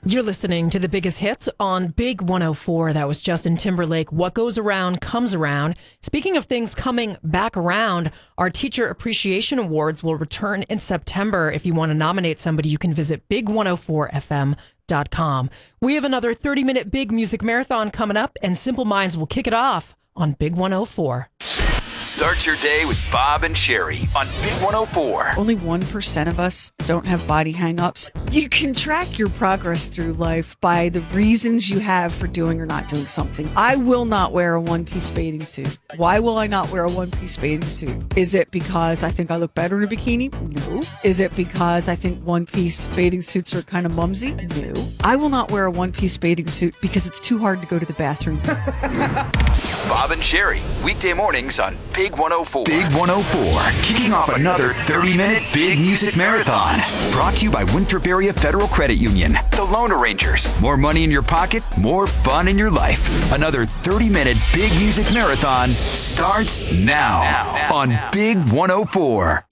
You're listening to the biggest hits on Big 104. That was Justin Timberlake. What goes around comes around. Speaking of things coming back around, our Teacher Appreciation Awards will return in September. If you want to nominate somebody, you can visit big104fm.com. We have another 30-minute Big Music Marathon coming up, and Simple Minds will kick it off on Big 104. Start your day with Bob and Sherry on Big 104. Only 1% of us don't have body hang-ups. You can track your progress through life by the reasons you have for doing or not doing something. I will not wear a one-piece bathing suit. Why will I not wear a one-piece bathing suit? Is it because I think I look better in a bikini? No. Is it because I think one-piece bathing suits are kind of mumsy? No. I will not wear a one-piece bathing suit because it's too hard to go to the bathroom. Bob and Sherry, weekday mornings on Big 104. Big 104, kicking off another 30-minute Big Music Marathon. Brought to you by Winthrop Area Federal Credit Union. The Loan Arrangers. More money in your pocket, more fun in your life. Another 30-minute Big Music Marathon starts now on Big 104.